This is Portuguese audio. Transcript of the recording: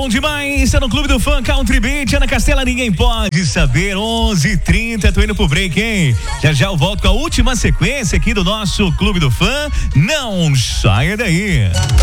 bom demais. Está no Clube do Fã Country Beat. Ana Castela, ninguém pode saber. 11h30, tô indo pro break, hein? Já eu volto com a última sequência aqui do nosso Clube do Fã. Não saia daí.